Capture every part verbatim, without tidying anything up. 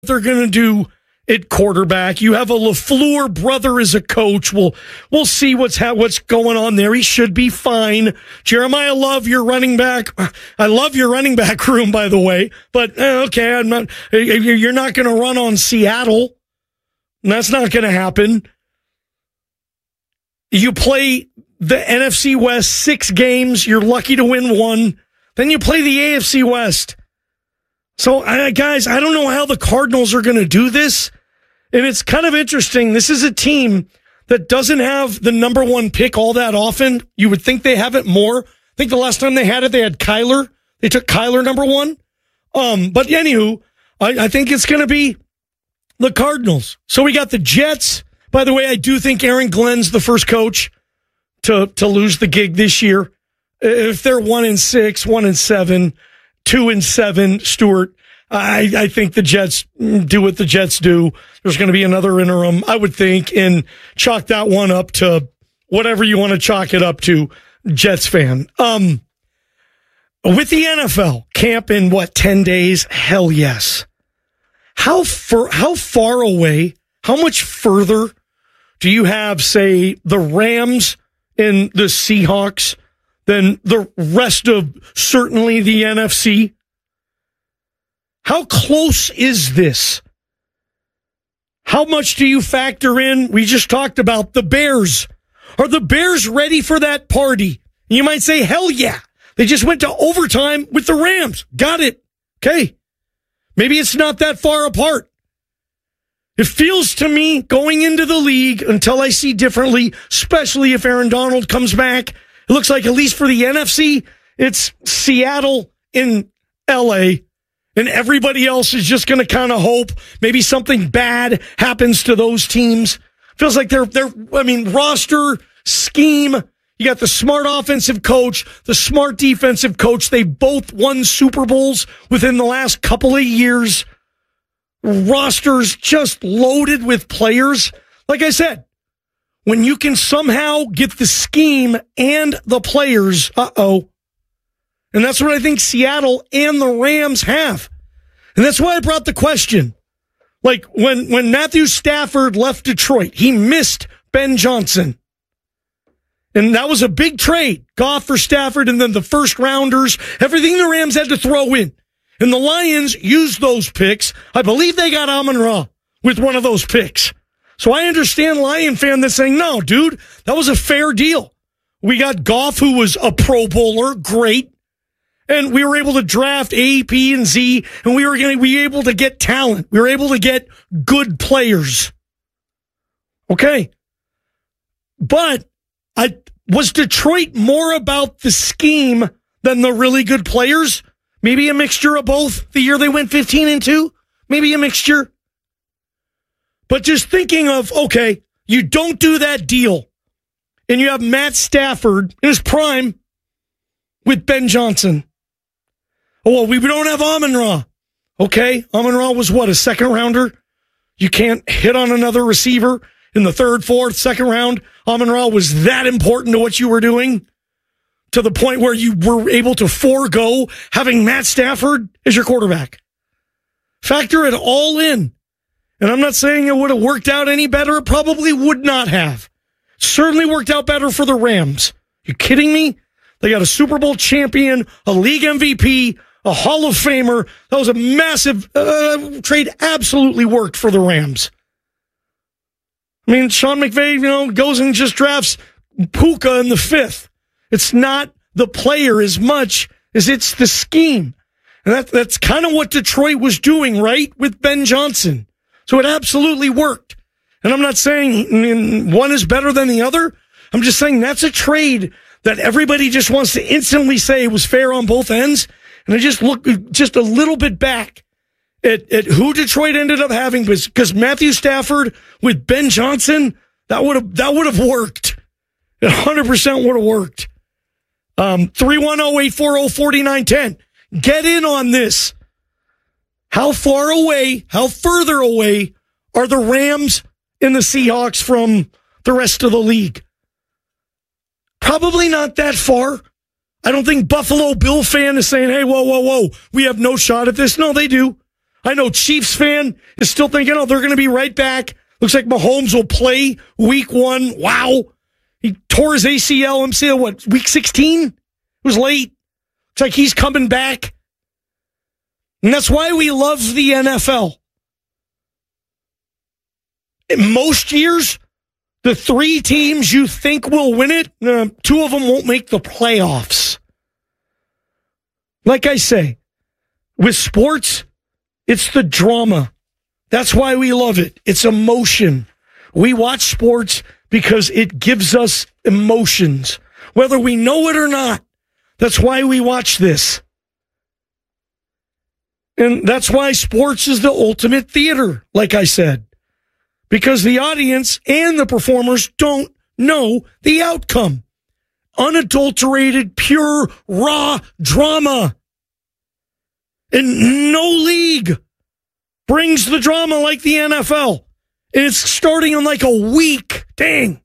they're going to do at quarterback. You have a LaFleur brother as a coach. We'll, we'll see what's ha- what's going on there. He should be fine. Jeremiah Love, your running back. I love your running back room, by the way. But, eh, okay, I'm not. You're not going to run on Seattle. That's not going to happen. You play the N F C West six games. You're lucky to win one. Then you play the A F C West. So, uh, guys, I don't know how the Cardinals are going to do this. And it's kind of interesting. This is a team that doesn't have the number one pick all that often. You would think they have it more. I think the last time they had it, they had Kyler. They took Kyler number one. Um, but anywho, I, I think it's going to be the Cardinals. So we got the Jets. By the way, I do think Aaron Glenn's the first coach to, to lose the gig this year. If they're one and six, one and seven, two and seven, Stuart, I, I think the Jets do what the Jets do. There's going to be another interim, I would think, and chalk that one up to whatever you want to chalk it up to, Jets fan. Um, with the N F L camp in what, ten days? Hell yes. How far, how far away, how much further do you have, say, the Rams and the Seahawks than the rest of certainly the N F C? How close is this? How much do you factor in? We just talked about the Bears. Are the Bears ready for that party? You might say, hell yeah. They just went to overtime with the Rams. Got it. Okay. Maybe it's not that far apart. It feels to me going into the league, until I see differently, especially if Aaron Donald comes back, it looks like, at least for the N F C, it's Seattle in L A, and everybody else is just going to kind of hope maybe something bad happens to those teams. Feels like they're, they're, I mean, roster, scheme. You got the smart offensive coach, the smart defensive coach. They both won Super Bowls within the last couple of years. Rosters just loaded with players. Like I said, when you can somehow get the scheme and the players, uh-oh. And that's what I think Seattle and the Rams have. And that's why I brought the question. Like, when, when Matthew Stafford left Detroit, he missed Ben Johnson. And that was a big trade. Goff for Stafford, and then the first rounders, everything the Rams had to throw in. And the Lions used those picks. I believe they got Amon-Ra with one of those picks. So I understand Lion fan that's saying, no, dude, that was a fair deal. We got Goff, who was a Pro Bowler, great. And we were able to draft A, P, and Z, and we were going to be able to get talent. We were able to get good players. Okay. But I was Detroit more about the scheme than the really good players? Maybe a mixture of both the year they went fifteen and two? Maybe a mixture. But just thinking of, okay, you don't do that deal, and you have Matt Stafford in his prime with Ben Johnson. Oh, well, we don't have Amon-Ra. Okay, Amon-Ra was what, a second rounder? You can't hit on another receiver in the third, fourth, second round. Amon-Ra was that important to what you were doing, to the point where you were able to forego having Matt Stafford as your quarterback. Factor it all in. And I'm not saying it would have worked out any better. It probably would not have. Certainly worked out better for the Rams. You kidding me? They got a Super Bowl champion, a league M V P, a Hall of Famer. That was a massive uh, trade. Absolutely worked for the Rams. I mean, Sean McVay, you know, goes and just drafts Puka in the fifth. It's not the player as much as it's the scheme. And that, that's kind of what Detroit was doing, right, with Ben Johnson. So it absolutely worked. And I'm not saying one is better than the other. I'm just saying that's a trade that everybody just wants to instantly say was fair on both ends. And I just look just a little bit back at, at who Detroit ended up having, because Matthew Stafford with Ben Johnson, that would have that would have worked. It one hundred percent would have worked. Um, three one zero, eight four zero, four nine one zero. Get in on this. How far away, how further away are the Rams and the Seahawks from the rest of the league? Probably not that far. I don't think Buffalo Bill fan is saying, hey, whoa, whoa, whoa, we have no shot at this. No, they do. I know Chiefs fan is still thinking, oh, they're going to be right back. Looks like Mahomes will play week one. Wow. He tore his A C L, M C L, what, week sixteen? It was late. It's like he's coming back. And that's why we love the N F L. In most years, the three teams you think will win it, uh, two of them won't make the playoffs. Like I say, with sports, it's the drama. That's why we love it. It's emotion. We watch sports because it gives us emotions, whether we know it or not. That's why we watch this. And that's why sports is the ultimate theater, like I said, because the audience and the performers don't know the outcome. Unadulterated, pure, raw drama. And no league brings the drama like the N F L. And it's starting in like a week. Dang.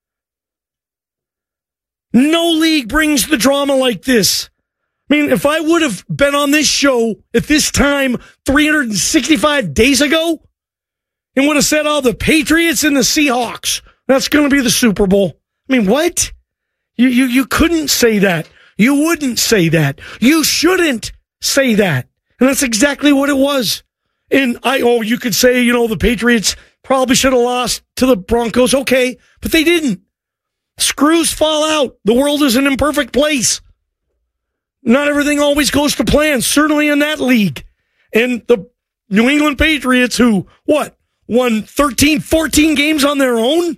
No league brings the drama like this. I mean, if I would have been on this show at this time three hundred sixty-five days ago and would have said, oh, the Patriots and the Seahawks, that's going to be the Super Bowl. I mean, what? You, you, you couldn't say that. You wouldn't say that. You shouldn't say that. And that's exactly what it was. And I, oh, you could say, you know, the Patriots probably should have lost to the Broncos. Okay, but they didn't. Screws fall out. The world is an imperfect place. Not everything always goes to plan, certainly in that league. And the New England Patriots, who, what, won thirteen, fourteen games on their own?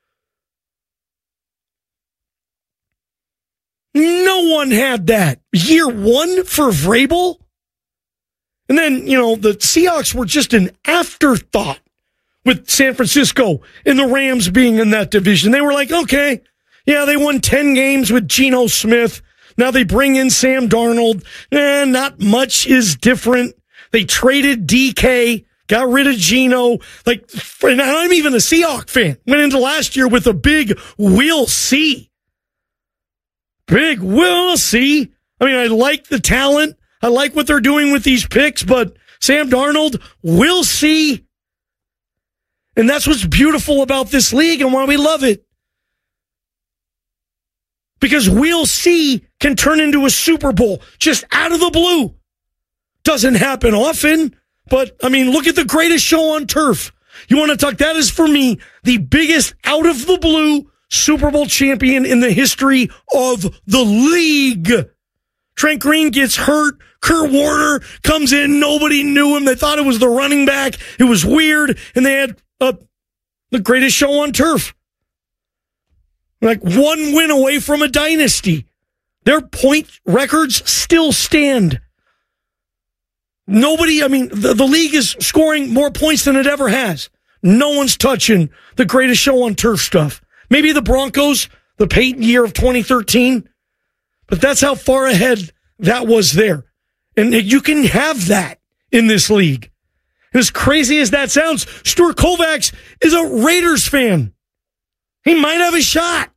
No one had that. Year one for Vrabel? And then, you know, the Seahawks were just an afterthought with San Francisco and the Rams being in that division. They were like, okay, yeah, they won ten games with Geno Smith. Now they bring in Sam Darnold. Eh, not much is different. They traded D K, got rid of Geno. Like, and I'm even a Seahawks fan. Went into last year with a big we'll see. Big we'll see. I mean, I like the talent. I like what they're doing with these picks, but Sam Darnold, we'll see. And that's what's beautiful about this league and why we love it. Because we'll see can turn into a Super Bowl just out of the blue. Doesn't happen often, but I mean, look at the greatest show on turf. You want to talk, that is for me, the biggest out of the blue Super Bowl champion in the history of the league. Trent Green gets hurt. Kurt Warner comes in. Nobody knew him. They thought it was the running back. It was weird. And they had uh, the greatest show on turf. Like one win away from a dynasty. Their point records still stand. Nobody, I mean, the, the league is scoring more points than it ever has. No one's touching the greatest show on turf stuff. Maybe the Broncos, the Peyton year of twenty thirteen, but that's how far ahead that was there. And you can have that in this league. And as crazy as that sounds, Stuart Kovacs is a Raiders fan. He might have a shot.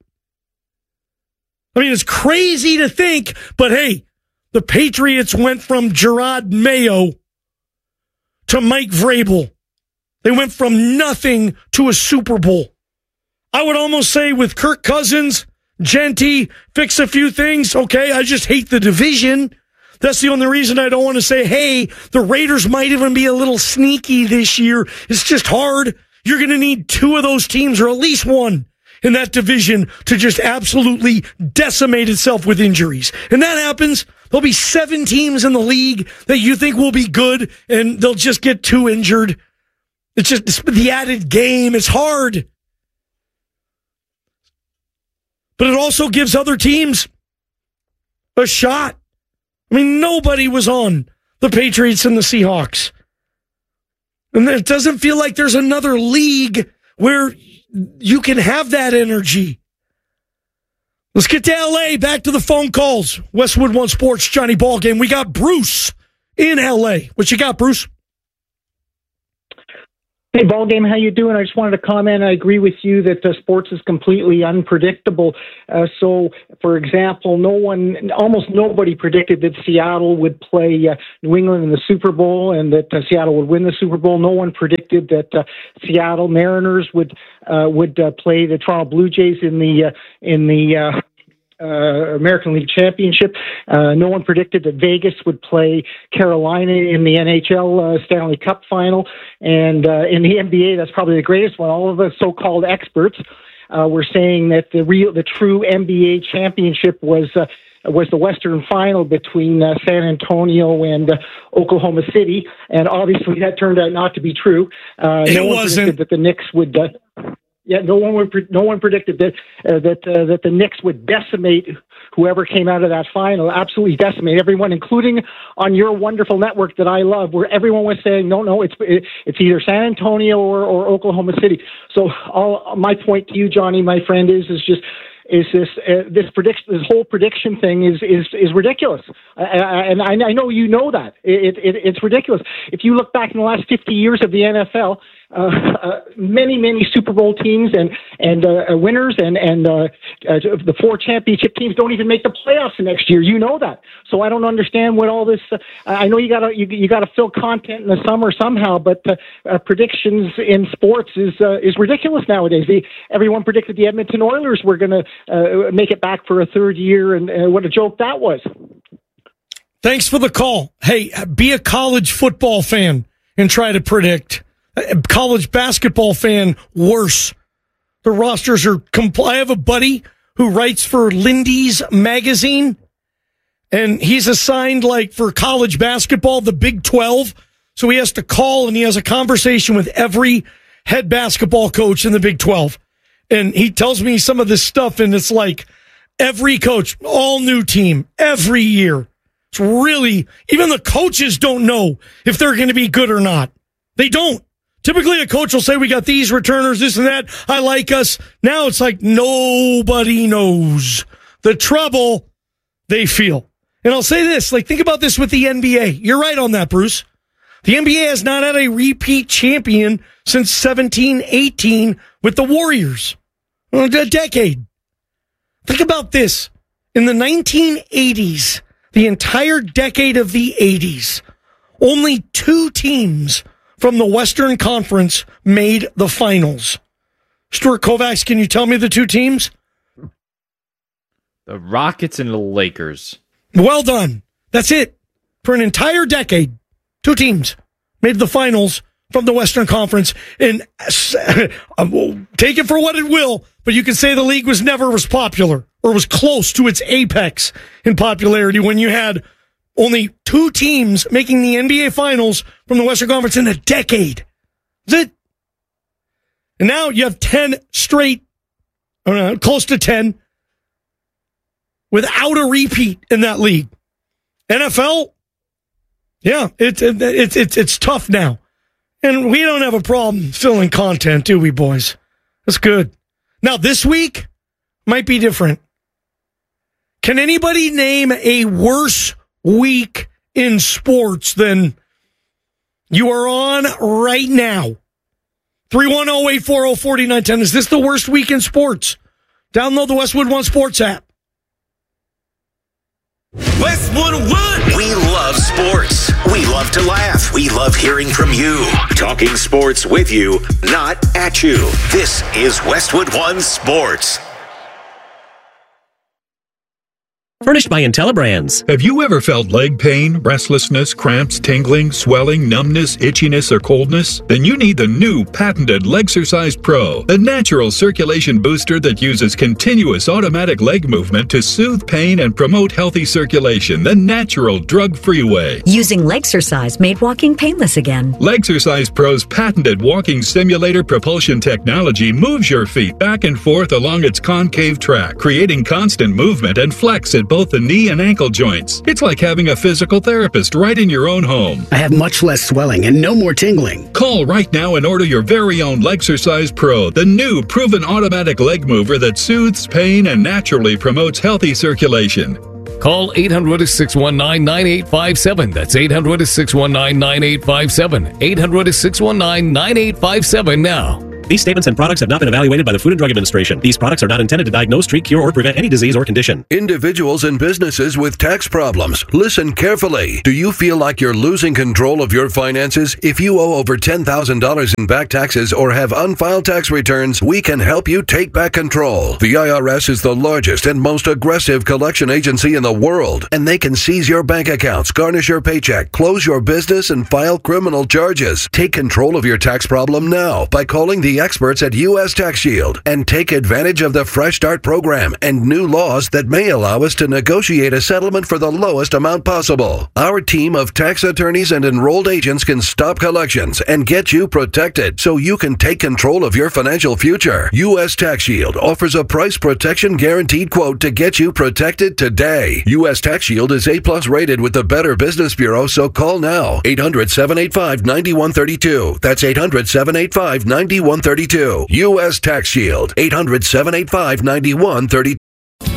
I mean, it's crazy to think, but hey, the Patriots went from Gerard Mayo to Mike Vrabel. They went from nothing to a Super Bowl. I would almost say with Kirk Cousins, Genty, fix a few things. Okay, I just hate the division. That's the only reason I don't want to say, hey, the Raiders might even be a little sneaky this year. It's just hard. You're going to need two of those teams, or at least one, in that division to just absolutely decimate itself with injuries. And that happens. There'll be seven teams in the league that you think will be good, and they'll just get two injured. It's just it's the added game. It's hard. But it also gives other teams a shot. I mean, nobody was on the Patriots and the Seahawks. And it doesn't feel like there's another league where you can have that energy. Let's get to L A, back to the phone calls. Westwood One Sports, Johnny Ballgame. We got Bruce in L A. What you got, Bruce? Hey, ball game, how you doing? I just wanted to comment. I agree with you that uh, sports is completely unpredictable. Uh, so, for example, no one, almost nobody predicted that Seattle would play uh, New England in the Super Bowl and that uh, Seattle would win the Super Bowl. No one predicted that uh, Seattle Mariners would uh, would uh, play the Toronto Blue Jays in the uh, in the uh, Uh, American League Championship. Uh, no one predicted that Vegas would play Carolina in the N H L uh, Stanley Cup final. And uh, in the N B A, that's probably the greatest one. All of the so-called experts uh, were saying that the real, the true N B A championship was uh, was the Western Final between uh, San Antonio and uh, Oklahoma City. And obviously that turned out not to be true. Uh, it no one wasn't. predicted that the Knicks would... Uh, Yeah, no one would. No one predicted that uh, that uh, that the Knicks would decimate whoever came out of that final. Absolutely decimate everyone, including on your wonderful network that I love, where everyone was saying, "No, no, it's it's either San Antonio or, or Oklahoma City." So, all my point to you, Johnny, my friend, is is just. Is this uh, this prediction? This whole prediction thing is is is ridiculous, uh, and I, I know you know that it, it it's ridiculous. If you look back in the last fifty years of the N F L, uh, uh, many many Super Bowl teams and and uh, winners and and uh, uh, the four championship teams don't even make the playoffs the next year. You know that, so I don't understand what all this. Uh, I know you got to you, you got to fill content in the summer somehow, but uh, uh, predictions in sports is uh, is ridiculous nowadays. The, everyone predicted the Edmonton Oilers were going to Uh, make it back for a third year, and uh, what a joke that was. Thanks for the call. Hey, be a college football fan and try to predict. A college basketball fan, worse. The rosters are compl- I have a buddy who writes for Lindy's magazine, and he's assigned, like, for college basketball, the Big twelve. So he has to call, and he has a conversation with every head basketball coach in the Big twelve. And he tells me some of this stuff, and it's like every coach, all new team, every year. It's really, even the coaches don't know if they're going to be good or not. They don't. Typically, a coach will say, we got these returners, this and that. I like us. Now it's like nobody knows the trouble they feel. And I'll say this, like, think about this with the N B A. You're right on that, Bruce. The N B A has not had a repeat champion since seventeen eighteen with the Warriors. A decade. Think about this. In the nineteen eighties, the entire decade of the eighties, only two teams from the Western Conference made the finals. Stuart Kovacs, can you tell me the two teams? The Rockets and the Lakers. Well done. That's it. For an entire decade, two teams made the finals from the Western Conference. And uh, take it for what it will, but you can say the league was never as popular or was close to its apex in popularity when you had only two teams making the N B A Finals from the Western Conference in a decade. That's it. And now you have ten straight, uh, close to ten, without a repeat in that league. N F L, yeah, it's it, it, it, it's tough now. And we don't have a problem filling content, do we, boys? That's good. Now, this week might be different. Can anybody name a worse week in sports than you are on right now? three one zero, eight four zero, four nine one zero. Is this the worst week in sports? Download the Westwood One Sports app. Westwood One! We love sports. We love to laugh. We love hearing from you. Talking sports with you, not at you. This is Westwood One Sports. Furnished by IntelliBrands. Have you ever felt leg pain, restlessness, cramps, tingling, swelling, numbness, itchiness, or coldness? Then you need the new patented Legsercise Pro, the natural circulation booster that uses continuous automatic leg movement to soothe pain and promote healthy circulation the natural, drug-free way. Using Legsercise made walking painless again. Legsercise Pro's patented walking simulator propulsion technology moves your feet back and forth along its concave track, creating constant movement and flex at both the knee and ankle joints. It's like having a physical therapist right in your own home. I have much less swelling and no more tingling. Call right now and order your very own Legsercise Pro, the new proven automatic leg mover that soothes pain and naturally promotes healthy circulation. Call eight hundred, six one nine, nine eight five seven. That's eight hundred, six one nine, nine eight five seven. eight hundred, six one nine, nine eight five seven now. These statements and products have not been evaluated by the Food and Drug Administration. These products are not intended to diagnose, treat, cure, or prevent any disease or condition. Individuals and businesses with tax problems, listen carefully. Do you feel like you're losing control of your finances? If you owe over ten thousand dollars in back taxes or have unfiled tax returns, we can help you take back control. The I R S is the largest and most aggressive collection agency in the world, and they can seize your bank accounts, garnish your paycheck, close your business, and file criminal charges. Take control of your tax problem now by calling the experts at U S Tax Shield and take advantage of the Fresh Start program and new laws that may allow us to negotiate a settlement for the lowest amount possible. Our team of tax attorneys and enrolled agents can stop collections and get you protected so you can take control of your financial future. U S Tax Shield offers a price protection guaranteed quote to get you protected today. U S Tax Shield is A plus rated with the Better Business Bureau, so call now. eight hundred, seven eight five, nine one three two. That's eight hundred, seven eight five, nine one three two. U S Tax Shield. eight hundred, seven eight five, nine one three two.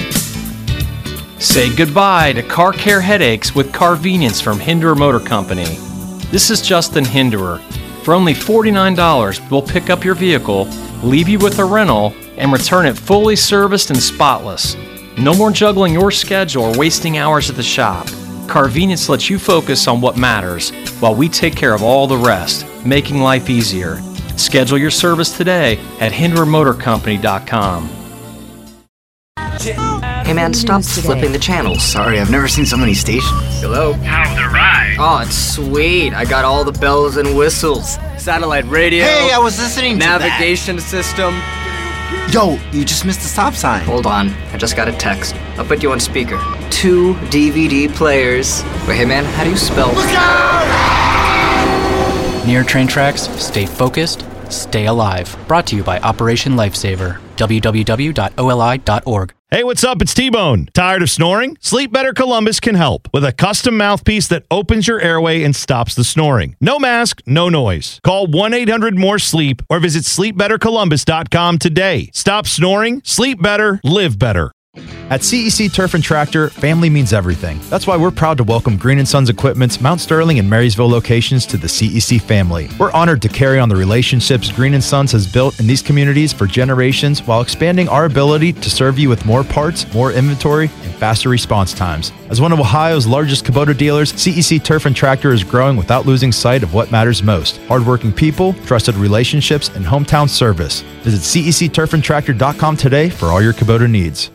Say goodbye to car care headaches with Carvenience from Hinderer Motor Company. This is Justin Hinderer. For only forty-nine dollars, we'll pick up your vehicle, leave you with a rental, and return it fully serviced and spotless. No more juggling your schedule or wasting hours at the shop. Carvenience lets you focus on what matters while we take care of all the rest, making life easier. Schedule your service today at hinderer motor company dot com. Hey man, stop flipping the channels. Sorry, I've never seen so many stations. Hello? How's the ride? Oh, it's sweet. I got all the bells and whistles. Satellite radio. Hey, I was listening to navigation system. Yo, you just missed the stop sign. Hold on, I just got a text. I'll put you on speaker. Two D V D players. Wait, hey man, how do you spell? Look out! Near train tracks, stay focused, stay alive. Brought to you by Operation Lifesaver. w w w dot o l i dot org. Hey, what's up? It's T-Bone. Tired of snoring? Sleep Better Columbus can help with a custom mouthpiece that opens your airway and stops the snoring. No mask, no noise. Call one eight hundred more sleep or visit sleep better columbus dot com today. Stop snoring, sleep better, live better. At C E C Turf and Tractor, family means everything. That's why we're proud to welcome Green and Sons Equipment's Mount Sterling and Marysville locations to the C E C family. We're honored to carry on the relationships Green and Sons has built in these communities for generations while expanding our ability to serve you with more parts, more inventory, and faster response times. As one of Ohio's largest Kubota dealers, C E C Turf and Tractor is growing without losing sight of what matters most: hardworking people, trusted relationships, and hometown service. Visit C E C turf and tractor dot com today for all your Kubota needs.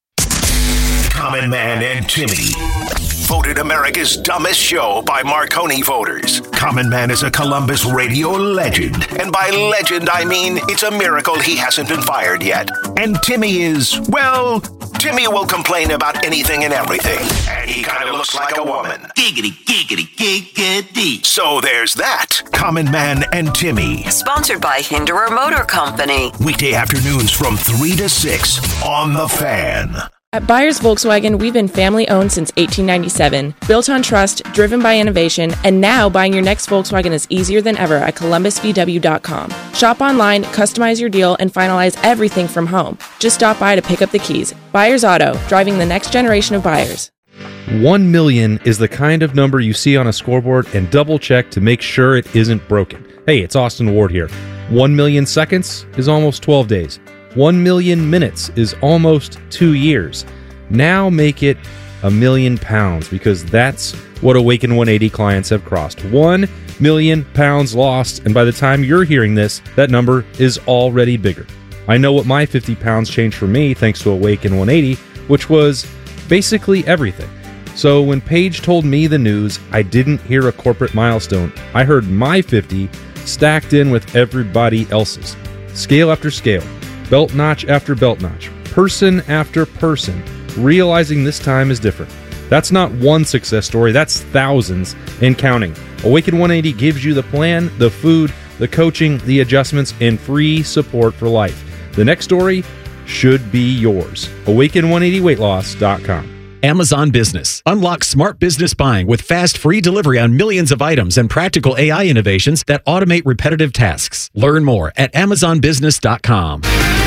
Common Man and Timmy. Voted America's dumbest show by Marconi voters. Common Man is a Columbus radio legend. And by legend, I mean it's a miracle he hasn't been fired yet. And Timmy is, well, Timmy will complain about anything and everything. And he kind of looks like a woman. Giggity, giggity, giggity. So there's that. Common Man and Timmy. Sponsored by Hinderer Motor Company. Weekday afternoons from three to six on The Fan. At Byers Volkswagen, we've been family-owned since eighteen ninety-seven, built on trust, driven by innovation, and now buying your next Volkswagen is easier than ever at columbus v w dot com. Shop online, customize your deal, and finalize everything from home. Just stop by to pick up the keys. Byers Auto, driving the next generation of buyers. One million is the kind of number you see on a scoreboard and double-check to make sure it isn't broken. Hey, it's Austin Ward here. One million seconds is almost twelve days. One million minutes is almost two years. Now make it a million pounds, because that's what Awaken one eighty clients have crossed. One million pounds lost, and by the time you're hearing this, that number is already bigger. I know what my fifty pounds changed for me thanks to Awaken one eighty, which was basically everything. So when Paige told me the news, I didn't hear a corporate milestone. I heard my fifty stacked in with everybody else's. Scale after scale. Belt notch after belt notch, person after person, realizing this time is different. That's not one success story, that's thousands and counting. Awaken one eighty gives you the plan, the food, the coaching, the adjustments, and free support for life. The next story should be yours. awaken one eighty weight loss dot com. Amazon Business. Unlock smart business buying with fast, free delivery on millions of items and practical A I innovations that automate repetitive tasks. Learn more at amazon business dot com.